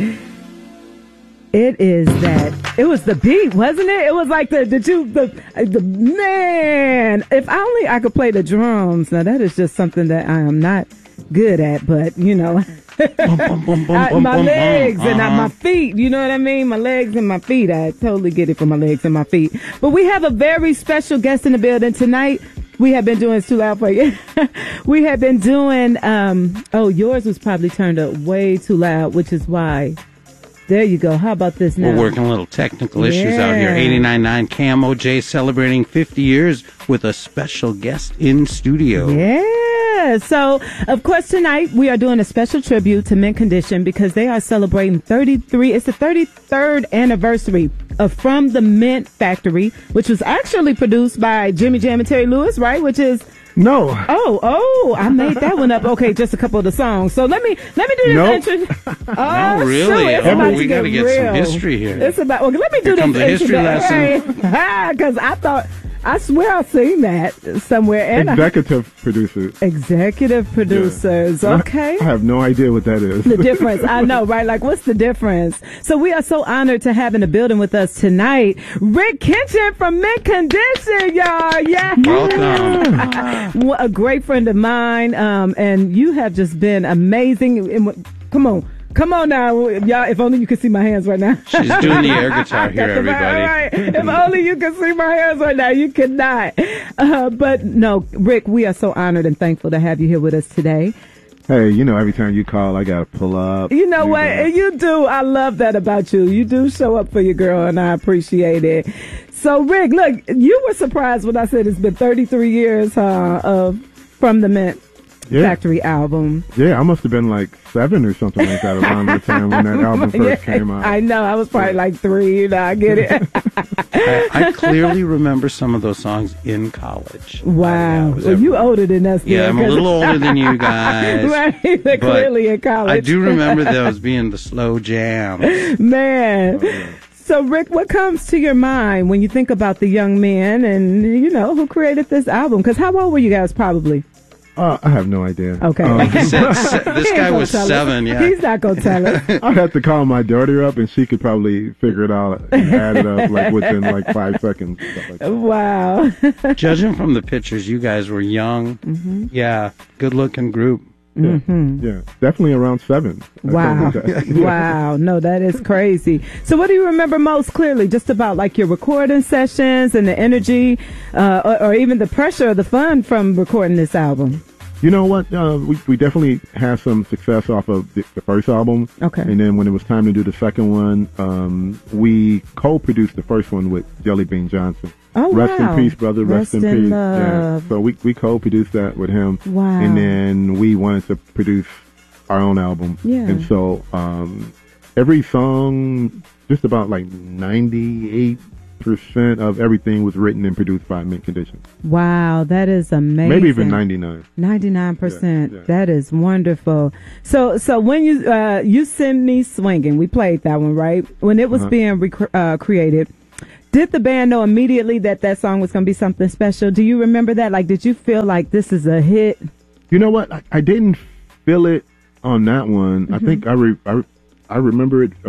It is that. It was the beat, wasn't it? It was like the man. If only I could play the drums. Now that is just something that I am not good at, but you know, my legs and my feet. You know what I mean? My legs and my feet. I totally get it for my legs and my feet. But we have a very special guest in the building tonight. We have been doing, it's too loud for you. We have been doing, yours was probably turned up way too loud, which is why. There you go. How about this now? We're working a little technical issues out here. 89.9 KMOJ celebrating 50 years with a special guest in studio. Yeah. So, of course, tonight we are doing a special tribute to Mint Condition because they are celebrating it's the 33rd anniversary of From the Mint Factory, which was actually produced by Jimmy Jam and Terry Lewis, right? Which is... No. Oh, I made that one up. Okay, just a couple of the songs. So let me do this intro. Oh, no, really? We got to get some history here. It's about, let me do this history lesson. Because I swear I've seen that somewhere. And Executive producers. Yeah. Okay. I have no idea what that is. The difference. I know, right? Like, what's the difference? So we are so honored to have in the building with us tonight, Rick Kitchen from Mint Condition, y'all. Yeah. Welcome. A great friend of mine. And you have just been amazing. Come on now, y'all. If only you could see my hands right now. She's doing the air guitar here, everybody. All right. If only you could see my hands right now. You cannot. But no, Rick, we are so honored and thankful to have you here with us today. Hey, every time you call, I got to pull up. You know what? You do. I love that about you. You do show up for your girl, and I appreciate it. So, Rick, look, you were surprised when I said it's been 33 years of From the Mint Factory album. Yeah, I must have been like 7 or something like that around the time when that album first came out. I know. I was probably like 3. I get it. I clearly remember some of those songs in college. Wow. Well, you older than us. Yeah, I'm a little older than you guys. Right. They're clearly in college. I do remember those being the slow jams. Man. Oh, yeah. So, Rick, what comes to your mind when you think about the young men and, who created this album? Because how old were you guys probably? I have no idea. Okay. This guy was 7, yeah. He's not going to tell us. I'd have to call my daughter up, and she could probably figure it out and add it up within 5 seconds. Stuff like that. Wow. Judging from the pictures, you guys were young. Mm-hmm. Yeah, good-looking group. Yeah. Mm-hmm. Yeah, definitely around 7. Wow. Wow. No, that is crazy. So what do you remember most clearly? Just about your recording sessions and the energy, or even the pressure or the fun from recording this album? You know what? We definitely had some success off of the first album. Okay. And then when it was time to do the second one, we co-produced the first one with Jelly Bean Johnson. Oh, Rest in peace, brother. Rest in peace. Love. Yeah. So we co-produced that with him. Wow. And then we wanted to produce our own album. Yeah. And so every song, just about 98% of everything was written and produced by Mint Condition. Wow, that is amazing. Maybe even 99. 99%. Yeah. That is wonderful. So when you Send Me Swinging, we played that one, right? When it was being created, did the band know immediately that song was going to be something special? Do you remember that? Did you feel like this is a hit? You know what? I didn't feel it on that one. Mm-hmm. I think I remember it.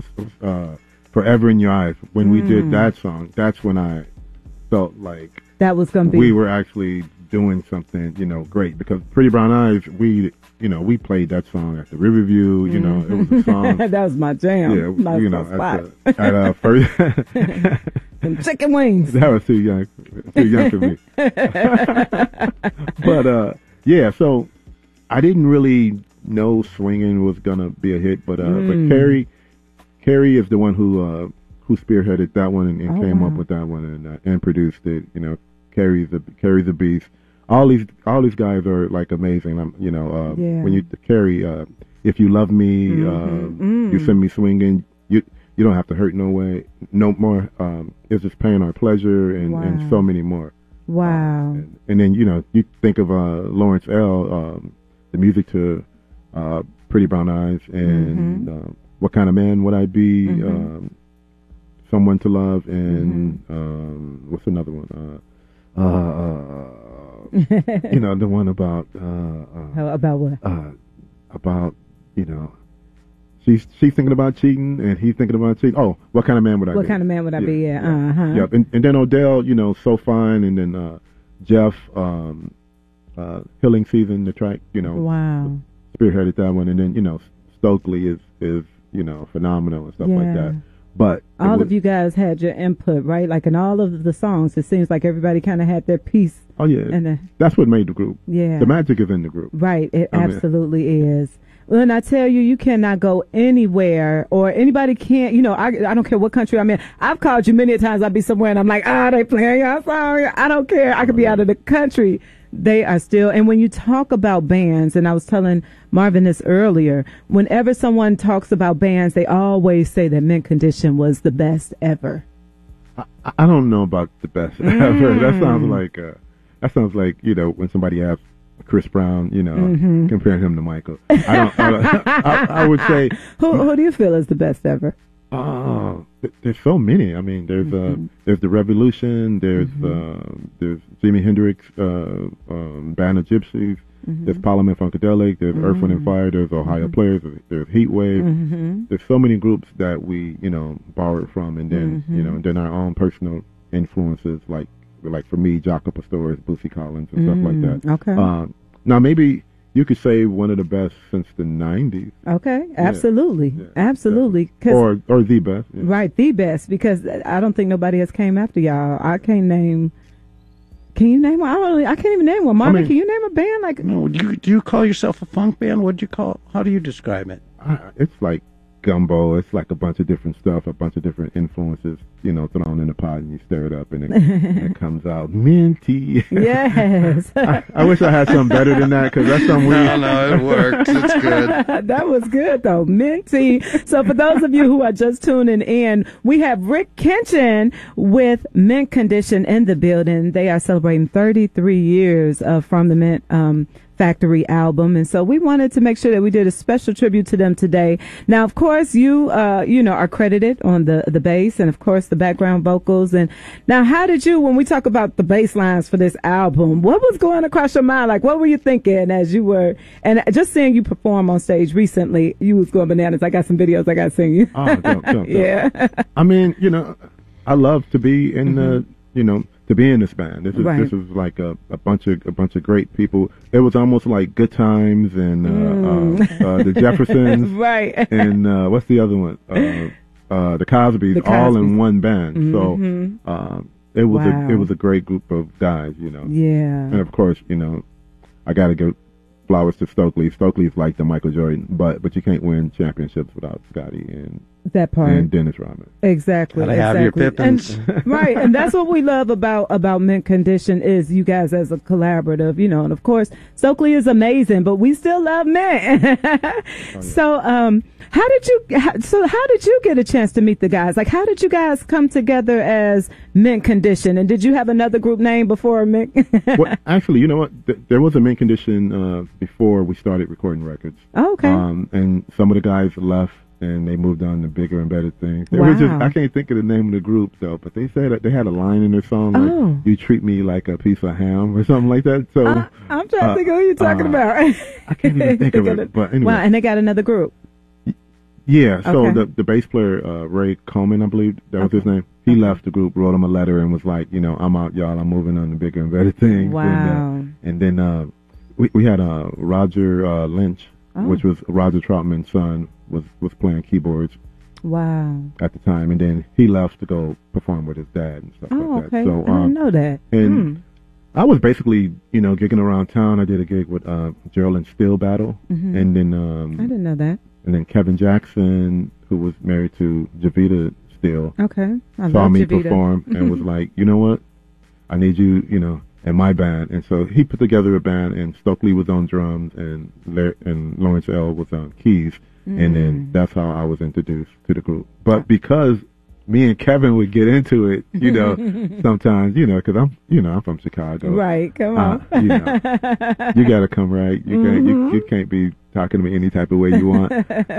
Forever in Your Eyes. When we did that song, that's when I felt like that was going to be. We were actually doing something, great, because Pretty Brown Eyes, we played that song at the Riverview. It was a song that was my jam. Yeah, spot. at first. And chicken wings. That was too young for me. But yeah, so I didn't really know Swinging was gonna be a hit, but Carrie is the one who spearheaded that one and came up with that one and produced it. Carrie's a beast. All these guys are amazing. When you Carrie, If You Love Me, You Send Me Swinging. You don't have to hurt no more. It's Just Pain or Pleasure and so many more. Wow. And then you think of Lawrence L. The music to Pretty Brown Eyes and. What Kind of Man Would I Be? Someone to Love, and what's another one? The one about about what? About she's thinking about cheating, and he's thinking about cheating. Oh, what kind of man would I be? What kind of man would I be? Yeah. Yep. And then Odell, So Fine, and then Jeff, Healing Season, the track, Wow. spearheaded that one, and then Stokely is phenomenal and stuff like that. But all of you guys had your input, right? Like in all of the songs, it seems like everybody kind of had their piece. Oh yeah, and that's what made the group. Yeah, the magic is in the group. Right, it absolutely is. Well, and I tell you, you cannot go anywhere, or anybody can't. I don't care what country I'm in. I've called you many times. I'll be somewhere and I'm like, they playing your song. I don't care. I could be out of the country. They are still, and when you talk about bands, and I was telling Marvin this earlier, whenever someone talks about bands, they always say that Mint Condition was the best ever. I don't know about the best ever. That sounds like when somebody asks Chris Brown, comparing him to Michael. I would say who do you feel is the best ever? There's so many. I mean, there's the Revolution. There's Jimi Hendrix, Band of Gypsies. There's Parliament Funkadelic. There's Earth, Wind and Fire. There's Ohio Players. There's Heatwave. There's so many groups that we borrowed from, and then and then our own personal influences, like for me, Jaco Pastorius, Bootsy Collins, and stuff like that. Okay. Now maybe you could say one of the best since the 90s. Okay, absolutely. Yeah, absolutely. Or the best. Yeah. Right, the best, because I don't think nobody has came after y'all. I can't name... Can you name one? I can't even name one. Marvin, can you name a band? Like, no, do you call yourself a funk band? What do you call... How do you describe it? It's like gumbo. It's like a bunch of different stuff, a bunch of different influences, thrown in a pot, and you stir it up, and it comes out minty. Yes. I wish I had something better than that, because that's something weird. No, it works. It's good. That was good, though. Minty. So for those of you who are just tuning in, we have Rick Kenshin with Mint Condition in the building. They are celebrating 33 years from the Mint Factory album, and so we wanted to make sure that we did a special tribute to them today. Now, of course, you are credited on the bass, and of course the background vocals. And now, how did you, when we talk about the bass lines for this album, what was going across your mind? Like, what were you thinking as you were? And just seeing you perform on stage recently, you was going bananas. I got some videos I got to send you. Oh, don't. Yeah. I mean, I love to be in the to be in this band. This is like a bunch of great people. It was almost like Good Times and the Jeffersons, right? And what's the other one? The Cosbys, all in one band. So it was a great group of guys, Yeah. And of course, I got to give flowers to Stokely. Stokely's like the Michael Jordan, but you can't win championships without Scotty and that part. And Dennis Rodman. Exactly. Gotta have your Pippins. And, right. And that's what we love about Mint Condition is you guys as a collaborative, and of course, Stokely is amazing, but we still love Mint. So, how did you get a chance to meet the guys? Like, how did you guys come together as Mint Condition? And did you have another group name before Mint? Well, actually, you know what? There was a Mint Condition, before we started recording records. Oh, okay. And some of the guys left, and they moved on to bigger and better things. They wow. were I can't think of the name of the group though, but they said that they had a line in their song like "You treat me like a piece of ham" or something like that. So I'm trying to think of who you're talking about. I can't even think of it. But anyway, wow, and they got another group. Yeah. So the bass player Ray Coleman, I believe that was his name. He left the group, wrote him a letter, and was like, I'm out, y'all. I'm moving on to bigger and better things. Wow. And then we had Roger Lynch, which was Roger Troutman's son, was playing keyboards. Wow. At the time, and then he left to go perform with his dad and stuff like that. So I didn't know that. And I was basically, gigging around town. I did a gig with Geraldine Steele Battle, and then I didn't know that. And then Kevin Jackson, who was married to Javita Steele, saw me Javita. perform and was like, you know what, I need you, in my band. And so he put together a band, and Stokely was on drums, and Lawrence L. was on keys. And then that's how I was introduced to the group. But because me and Kevin would get into it, sometimes, because I'm from Chicago. Right, come on. You got to come right. You can't be talking to me any type of way you want.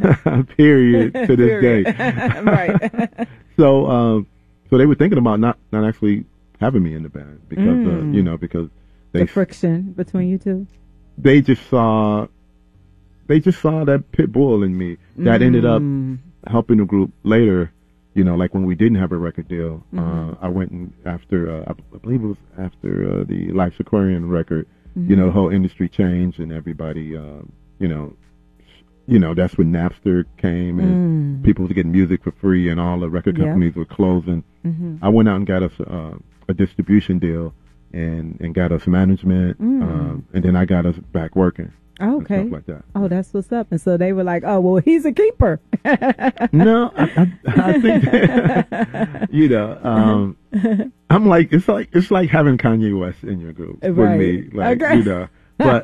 Period. To this day. Right. So they were thinking about not actually having me in the band because because the friction between you two. They just saw they just saw that pit bull in me that ended up helping the group later. You know, like when we didn't have a record deal, I went and after, I believe it was after the Life's Aquarium record, you know, the whole industry changed and everybody, you know, that's when Napster came and people were getting music for free and all the record companies were closing. I went out and got us a distribution deal and got us management, and then I got us back working. Okay. And stuff like that. Oh, that's what's up. And so they were like, oh, well, he's a keeper. No, I think that, you know, I'm like, it's like having Kanye West in your group with me. Like, you know, but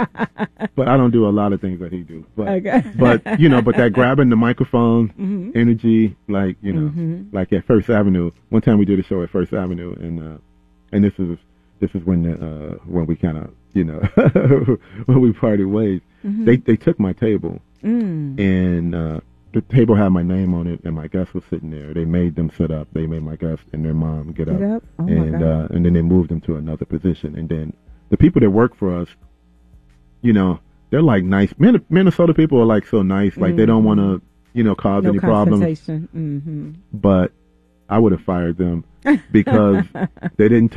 I don't do a lot of things that he do. But you know, but that grabbing the microphone energy, like, you know, like at First Avenue, one time we did a show at First Avenue and this is when we kind of, you know, when we parted ways. They took my table and the table had my name on it and my guest was sitting there. They made them sit up. They made my guest and their mom get up. Oh, and then they moved them to another position. And then the people that work for us, you know, they're like nice. Minnesota people are like so nice. Like they don't want to, you know, cause any problems. But I would have fired them because they didn't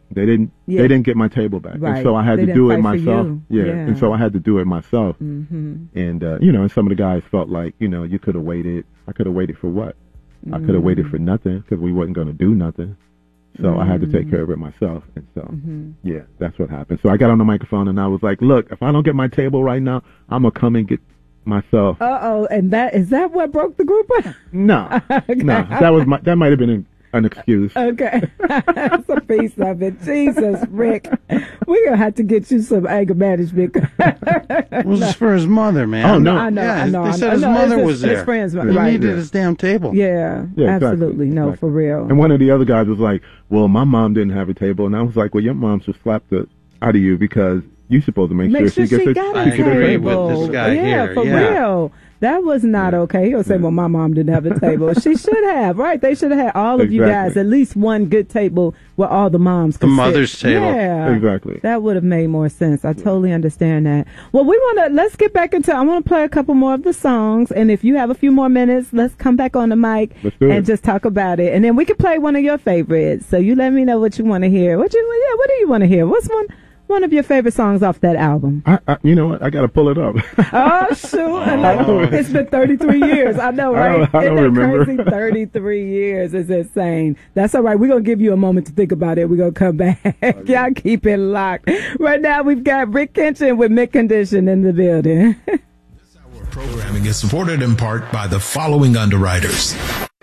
get my table back. Right. And so I had to do it myself. Yeah. And so I had to do it myself. And, you know, and some of the guys felt like, you know, you could have waited. I could have waited for what? I could have waited for nothing because we wasn't going to do nothing. So I had to take care of it myself. And so, yeah, that's what happened. So I got on the microphone and I was like, look, if I don't get my table right now, I'm going to come and get myself. And is that what broke the group up? No, no, that might have been an excuse. Okay. That's a piece of it. Jesus, Rick. We're going to have to get you some anger management. It was for his mother, man. Oh, no. I know. They said his mother was there. His friends, He right. needed his damn table. Yeah, absolutely. Exactly. No, for real. And one of the other guys was like, well, my mom didn't have a table. And I was like, well, your mom should slap the out of you because you're supposed to make sure she gets a I agree with this guy here. For real. That was not okay. He'll say, well, my mom didn't have a table. She should have, right? They should have had all of you guys at least one good table where all the moms could sit. Mother's table. Yeah. Exactly. That would have made more sense. I totally understand that. Well, let's get back into, I want to play a couple more of the songs. And if you have a few more minutes, let's come back on the mic and just talk about it. And then we can play one of your favorites. So you let me know what you want to hear. What do you want to hear? What's one of your favorite songs off that album? You know what? I got to pull it up. Oh, shoot. It's been 33 years. I know, right? I don't remember. Crazy? 33 years is insane. That's all right. We're going to give you a moment to think about it. We're going to come back. Okay. Y'all keep it locked. Right now, we've got Rick Kenshin with Mint Condition in the building. This hour of programming is supported in part by the following underwriters.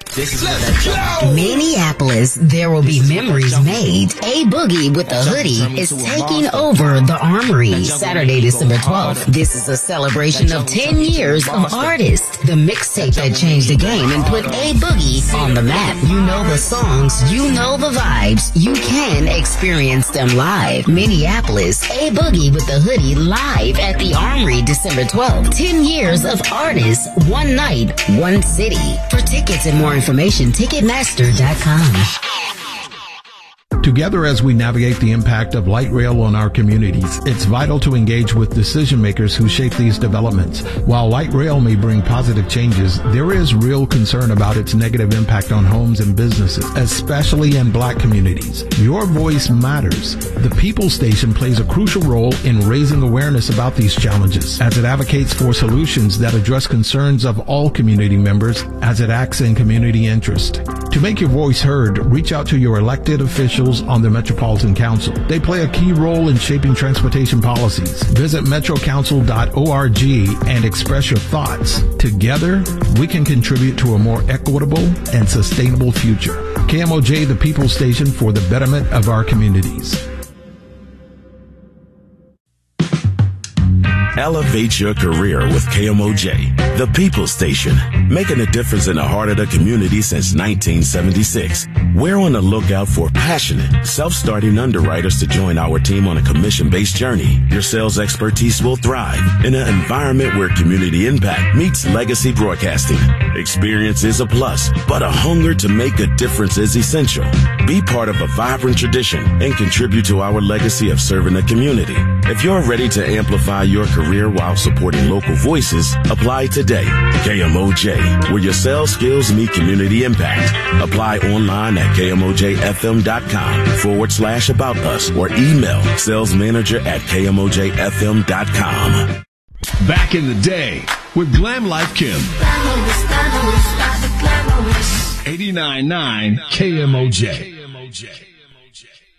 Minneapolis, there will be memories made. A Boogie with the Hoodie is taking over the Armory Saturday, December 12th. This is a celebration of 10 years of artists. The mixtape that changed the game and put A Boogie on the map. You know the songs, you know the vibes. You can experience them live. Minneapolis, A Boogie with the Hoodie live at the Armory December 12th. 10 years of artists, one night, one city. For tickets and more information, Ticketmaster.com. Together, as we navigate the impact of light rail on our communities, it's vital to engage with decision makers who shape these developments. While light rail may bring positive changes, there is real concern about its negative impact on homes and businesses, especially in Black communities. Your voice matters. The People Station plays a crucial role in raising awareness about these challenges, as it advocates for solutions that address concerns of all community members, as it acts in community interest. To make your voice heard, reach out to your elected officials on the Metropolitan Council. They play a key role in shaping transportation policies. Visit metrocouncil.org and express your thoughts. Together, we can contribute to a more equitable and sustainable future. KMOJ, the People Station for the betterment of our communities. Elevate your career with KMOJ, The People Station, making a difference in the heart of the community since 1976. We're on the lookout for passionate, self-starting underwriters to join our team on a commission-based journey. Your sales expertise will thrive in an environment where community impact meets legacy broadcasting. Experience is a plus, but a hunger to make a difference is essential. Be part of a vibrant tradition and contribute to our legacy of serving the community. If you're ready to amplify your career while supporting local voices, apply today. KMOJ, where your sales skills meet community impact. Apply online at KMOJFM.com/about us or email salesmanager@KMOJFM.com. Back in the day with Glam Life Kim. 89.9 KMOJ.